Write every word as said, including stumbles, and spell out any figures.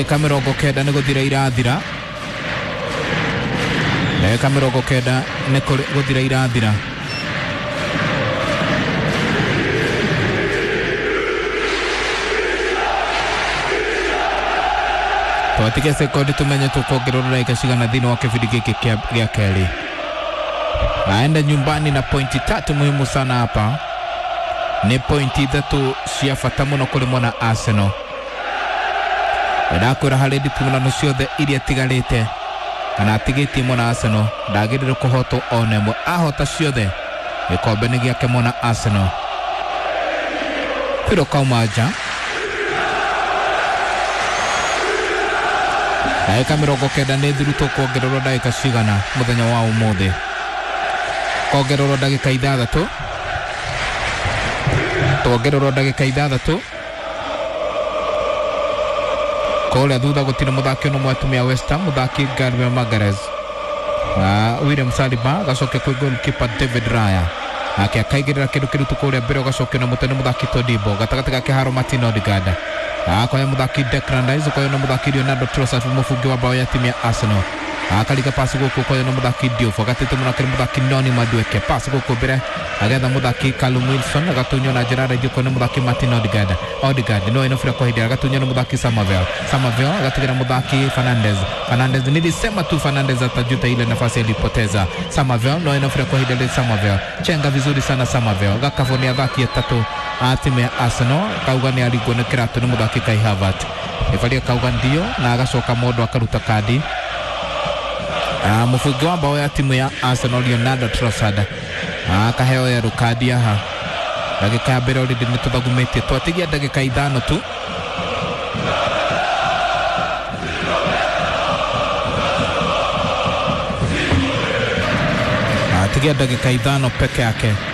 ndagika mirongo kenda nĩ gũthira irathira ndagika mirongo kenda nĩ gũthira irathira twatige sekondi tumenye tukongerera ndagika cigana thĩinĩ wa kĩbindi gĩkĩ gĩa kerĩ. Aenda nyumbani na pointi tatu muhimu sana hapa. Ni pointi tatu cia bata muno kuri mwana Arsenal. Ndakwira harĩ nditumuno ciothe iria tigarite kana atigitie mwana Arsenal ndagĩrĩire kũhotwo ona ĩmwe. Ahota ciothe gĩkombe nĩ gĩake mwana Arsenal. Piro Kaumaja ndagĩka mĩrongo kenda nĩ thirutwo kuongererwo ndagĩka cigana mũthenya wa ũmũthĩ. Kuongererwo ndagĩka ithathatũ tuongererwo ndagĩka ithathatũ kũrĩa thutha gũtirĩ mũthaki no mwatumia West Ham mũthaki Gabriel Magalhaes na William Saliba gacoke kwĩ goalkeeper David Raya nake akaigĩrĩra kĩndũ kĩrutu kũrĩa mbere ũgacokio na mũtene mũthaki Todibo gatagatĩ gake Haro Martin Odegaard akoya mũthaki Declan Rice ukoya na mũthaki Leonardo Trossard mũbungi wa bao ya timu ya Arsenal akaliga pasi gũkũ ukoya na mũthaki Diouf agatete mũno kĩrĩ mũthaki Noni Madueke pasi gũkũ mbere agetha mũthaki Callum Wilson agatunywo na njĩra raithi ukoya na mũthaki Martin Odegaard Odegaard no inofira kwa hidi agatunywo na mũthaki Samavel Samavel agatigĩra mũthaki Fernandes Fernandes nilisema tu Fernandes atajuta ile nafasi alipoteza. Samavel no inofira kwa hidi Samavel chenga vizuri sana Samavel gakavonia dhaki ya tatu timu ya Arsenal kauga ni aligwo nĩ kĩratũ nĩ mũthaki Kai Havertz ifalia kauga ndio na agacoka modo akaruta kadi. Ah, mufungi wa bao ya timu ya Arsenal Leonardo Trossard akaheo ya kadi yaha ndagĩka ya mbere already nĩ tũthagumĩtie twatigia ndagĩka ithano tu atigia ndagĩka ithano peke yake